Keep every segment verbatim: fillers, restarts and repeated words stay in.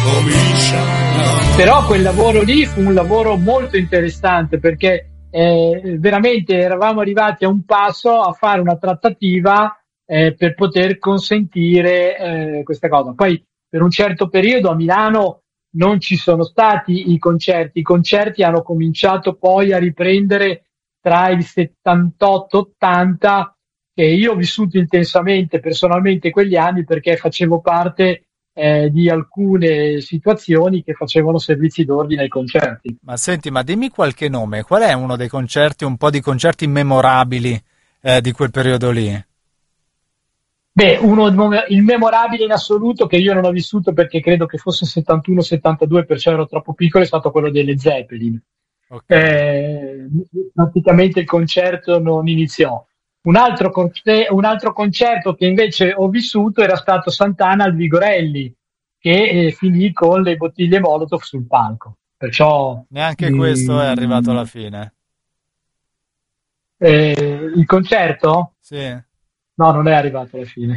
Però quel lavoro lì fu un lavoro molto interessante, perché eh, veramente eravamo arrivati a un passo a fare una trattativa eh, per poter consentire eh, questa cosa. Poi per un certo periodo a Milano non ci sono stati i concerti, i concerti hanno cominciato poi a riprendere tra il settantotto ottanta, che io ho vissuto intensamente personalmente quegli anni, perché facevo parte eh, di alcune situazioni che facevano servizi d'ordine ai concerti. Ma senti, ma dimmi qualche nome, qual è uno dei concerti, un po' di concerti memorabili eh, di quel periodo lì? Beh, uno il memorabile in assoluto, che io non ho vissuto perché credo che fosse settantuno settantadue, perciò ero troppo piccolo, è stato quello delle Zeppelin. Okay. Eh, praticamente il concerto non iniziò. Un altro, conce- un altro concerto che invece ho vissuto era stato Santana al Vigorelli, che eh, finì con le bottiglie Molotov sul palco. Perciò Neanche mh, questo è arrivato alla fine. Eh, il concerto? Sì. No, non è arrivato alla fine.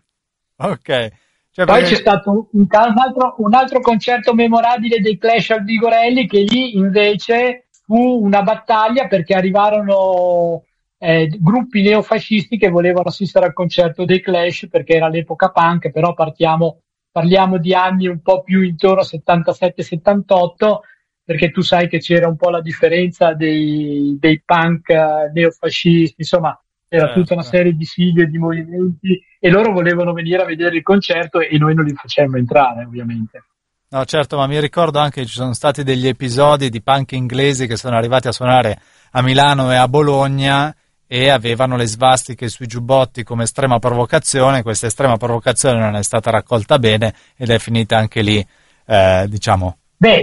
Ok. Cioè, Poi perché... c'è stato un, un, altro, un altro concerto memorabile dei Clash al Vigorelli, che lì invece fu una battaglia, perché arrivarono eh, gruppi neofascisti che volevano assistere al concerto dei Clash, perché era l'epoca punk, però partiamo, parliamo di anni un po' più intorno a settantasette settantotto, perché tu sai che c'era un po' la differenza dei, dei punk eh, neofascisti, insomma c'era Certo. tutta una serie di sigle, di movimenti, e loro volevano venire a vedere il concerto e noi non li facemmo entrare, ovviamente. No, certo, ma mi ricordo anche che ci sono stati degli episodi di punk inglesi che sono arrivati a suonare a Milano e a Bologna e avevano le svastiche sui giubbotti come estrema provocazione. Questa estrema provocazione non è stata raccolta bene ed è finita anche lì, eh, diciamo. Beh,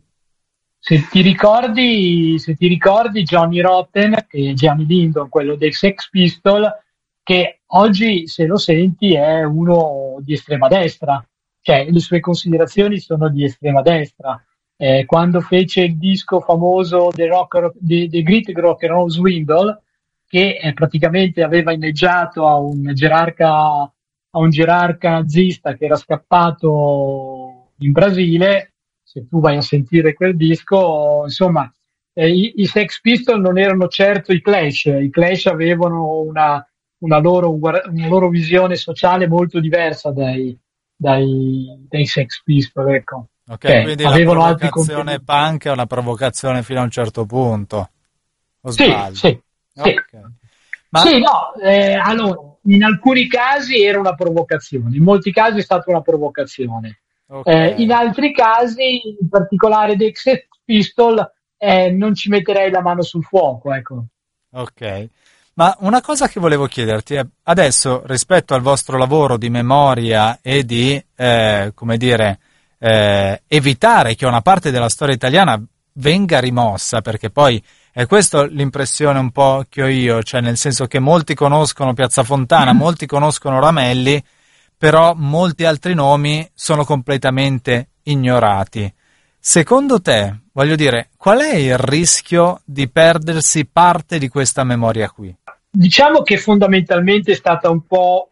se ti ricordi, se ti ricordi Johnny Rotten e Gianni Lindon, quello dei Sex Pistol, che oggi, se lo senti, è uno di estrema destra, cioè le sue considerazioni sono di estrema destra. Eh, quando fece il disco famoso The, rock, The, The Great Rock and Roll Swindle, che eh, praticamente aveva inneggiato a un gerarca, a un gerarca nazista che era scappato in Brasile, se tu vai a sentire quel disco, insomma, eh, i, i Sex Pistols non erano certo i Clash, i Clash avevano una, una, loro, una loro visione sociale molto diversa dai, dai, dai Sex Pistols, ecco. Ok, Cioè, quindi la provocazione punk è una provocazione fino a un certo punto, o sì, sbaglio? Sì, okay. sì. Ma... sì, no, eh, allora, in alcuni casi era una provocazione, in molti casi è stata una provocazione. Okay. Eh, in altri casi, in particolare dei Sex Pistol, eh, non ci metterei la mano sul fuoco, ecco. Ok, ma una cosa che volevo chiederti è, adesso rispetto al vostro lavoro di memoria e di, eh, come dire, eh, evitare che una parte della storia italiana venga rimossa, perché poi è questa l'impressione un po' che ho io, cioè nel senso che molti conoscono Piazza Fontana, molti conoscono Ramelli, però molti altri nomi sono completamente ignorati. Secondo te, voglio dire, qual è il rischio di perdersi parte di questa memoria qui? Diciamo che fondamentalmente è stata un po'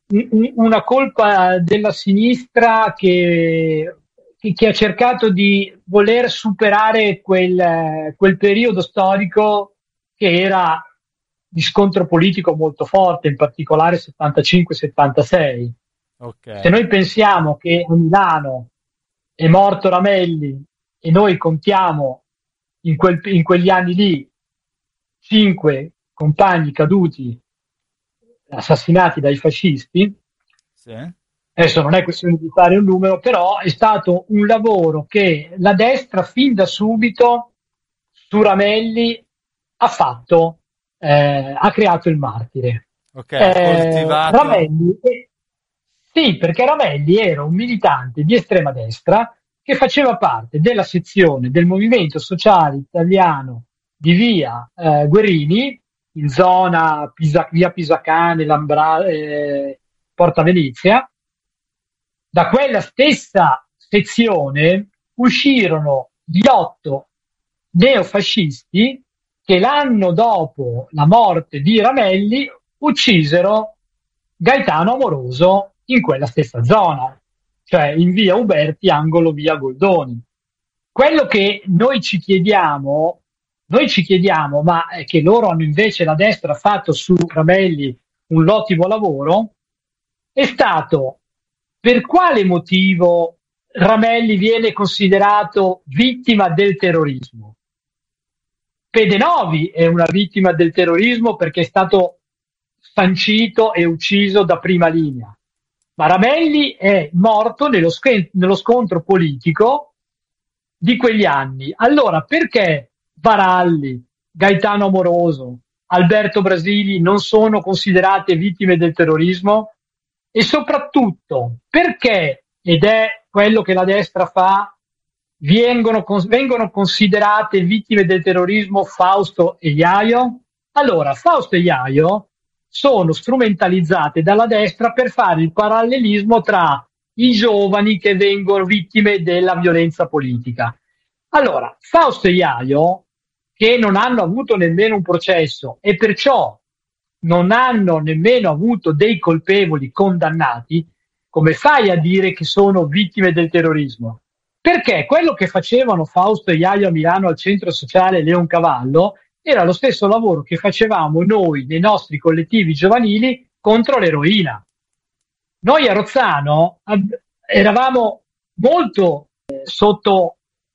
una colpa della sinistra che, che ha cercato di voler superare quel, quel periodo storico che era di scontro politico molto forte, in particolare settantacinque settantasei. Okay. Se noi pensiamo che a Milano è morto Ramelli e noi contiamo in, quel, in quegli anni lì cinque compagni caduti, assassinati dai fascisti, sì. Adesso non è questione di fare un numero, però è stato un lavoro che la destra fin da subito su Ramelli ha fatto, eh, ha creato il martire. Ok, ha coltivato... Eh, Ramelli, eh, sì, perché Ramelli era un militante di estrema destra che faceva parte della sezione del Movimento Sociale Italiano di via eh, Guerini, in zona Pisa, via Pisacane, Lambra, eh, Porta Venezia. Da quella stessa sezione uscirono gli otto neofascisti che l'anno dopo la morte di Ramelli uccisero Gaetano Amoroso in quella stessa zona. cioè in via Uberti, angolo via Goldoni. Quello che noi ci chiediamo, noi ci chiediamo, ma è che loro hanno invece, la destra ha fatto su Ramelli un ottimo lavoro, è stato per quale motivo Ramelli viene considerato vittima del terrorismo. Pedenovi è una vittima del terrorismo perché è stato sancito e ucciso da prima linea, ma Ramelli è morto nello, sch- nello scontro politico di quegli anni. Allora perché Varalli, Gaetano Amoroso, Alberto Brasili non sono considerate vittime del terrorismo? E soprattutto perché, ed è quello che la destra fa, vengono, vengono considerate vittime del terrorismo Fausto e Iaio? Allora, Fausto e Iaio sono strumentalizzate dalla destra per fare il parallelismo tra i giovani che vengono vittime della violenza politica. Allora, Fausto e Iaio, che non hanno avuto nemmeno un processo e perciò non hanno nemmeno avuto dei colpevoli condannati, come fai a dire che sono vittime del terrorismo? Perché quello che facevano Fausto e Iaio a Milano al centro sociale Leoncavallo era lo stesso lavoro che facevamo noi nei nostri collettivi giovanili contro l'eroina. Noi a Rozzano ab- eravamo molto eh, sotto,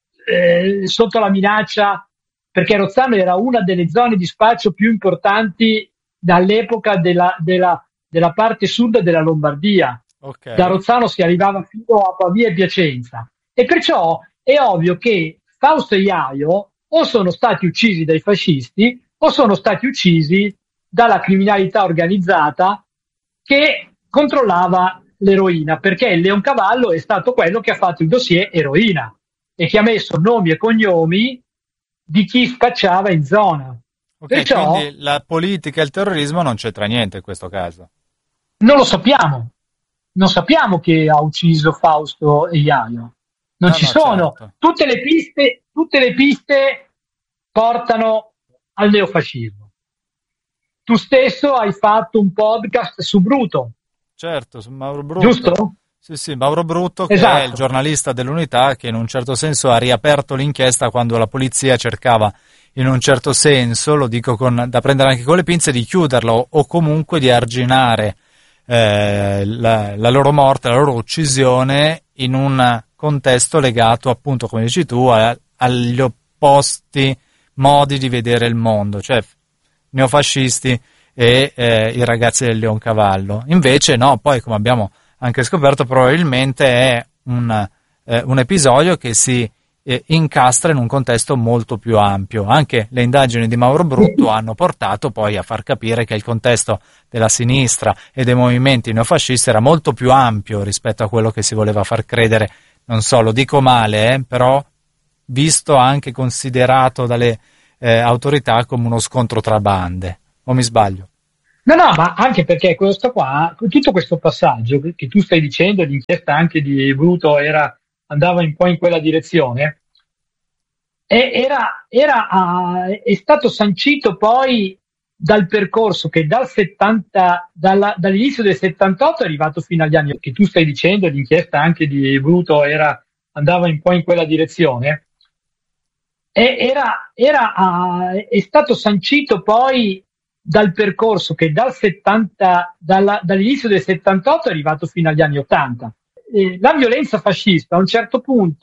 eh, sotto la minaccia, perché Rozzano era una delle zone di spaccio più importanti dall'epoca della, della, della parte sud della Lombardia. Okay. Da Rozzano si arrivava fino a Pavia e Piacenza. E perciò è ovvio che Fausto e Iaio o sono stati uccisi dai fascisti o sono stati uccisi dalla criminalità organizzata che controllava l'eroina, perché il Leoncavallo è stato quello che ha fatto il dossier eroina e che ha messo nomi e cognomi di chi spacciava in zona. Ok, Perciò quindi la politica e il terrorismo non c'entra niente in questo caso. non lo sappiamo, non sappiamo chi ha ucciso Fausto e Iaio. Non No, ci no, sono. certo. Tutte le piste, tutte le piste portano al neofascismo. Tu stesso hai fatto un podcast su Bruto, Certo, su Mauro Brutto. giusto? Sì, sì, Mauro Brutto, che Esatto. è il giornalista dell'Unità, che in un certo senso ha riaperto l'inchiesta quando la polizia cercava, in un certo senso, lo dico con, da prendere anche con le pinze, di chiuderlo o comunque di arginare eh, la, la loro morte, la loro uccisione in un contesto legato, appunto, come dici tu, a, agli opposti modi di vedere il mondo, cioè neofascisti e eh, i ragazzi del Leoncavallo. Invece no, poi come abbiamo anche scoperto probabilmente è un, eh, un episodio che si eh, incastra in un contesto molto più ampio. Anche le indagini di Mauro Brutto hanno portato poi a far capire che il contesto della sinistra e dei movimenti neofascisti era molto più ampio rispetto a quello che si voleva far credere. Non so, lo dico male, eh, però visto anche considerato dalle eh, autorità come uno scontro tra bande. O mi sbaglio? No, no, ma anche perché questo qua, tutto questo passaggio che, che tu stai dicendo, l'inchiesta anche di Bruto era, andava un po' in quella direzione, e era, era, ah, è stato sancito poi dal percorso che dal settanta, dalla, dall'inizio del settantotto è arrivato fino agli anni, che tu stai dicendo, l'inchiesta anche di Bruto era, andava un po' in quella direzione, e era, era, ah, è stato sancito poi dal percorso che dal settanta, dalla, dall'inizio del settantotto è arrivato fino agli anni ottanta. Eh, la violenza fascista a un certo punto